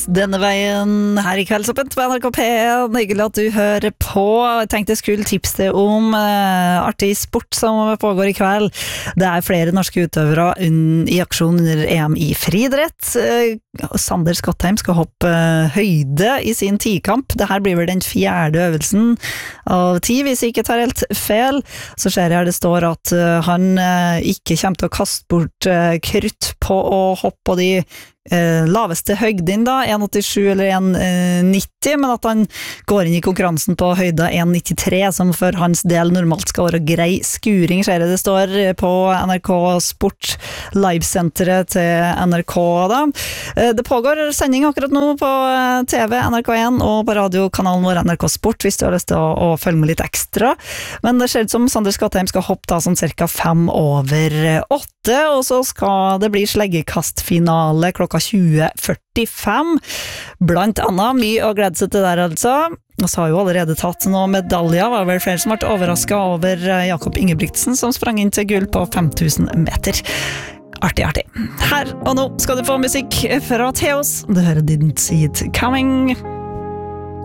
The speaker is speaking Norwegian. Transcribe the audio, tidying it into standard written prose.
Denne veien her i Kveldsåpent på NRK P1. Hyggelig at du hører på. Jeg tenkte jeg skulle tipse deg om artig sport som pågår i kveld. Det er flere norske utøvere i aksjon under EM i friidrett. Sander Skottheim skal hoppe høyde i sin tikamp. Dette blir vel den 4. øvelsen av 10, hvis jeg ikke tar helt feil. Så ser jeg her det står at han ikke kommer til å kaste bort krutt på å hoppe på de laveste høgden da, 1,87 eller 1,90, men at han går inn i konkurransen på høyda 1,93, som for hans del normalt skal være grei skuring, ser jeg det står på NRK Sport livesenteret til NRK da. Det pågår sending akkurat nå på TV, NRK1 og på radiokanalen vår NRK Sport, hvis du har lyst til å følge med litt ekstra, men det ser ut som Sander Skottheim skal hoppe da som cirka 5:08, og så skal det bli sleggekastfinale klokka 20:45. Blant annet mye å glede seg til der altså. Og så har jo allerede tatt noen medaljer. Var vel flere som ble overrasket over Jakob Ingebrigtsen som sprang inn til gull på 5000 meter. Artig. Her og nå skal du få musikk fra Theos. Du hører Didn't See It Coming.